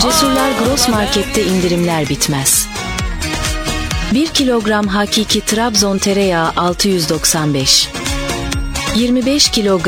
Cesurlar Gross Market'te indirimler bitmez. 1 kilogram hakiki Trabzon tereyağı 695. 25 kilogram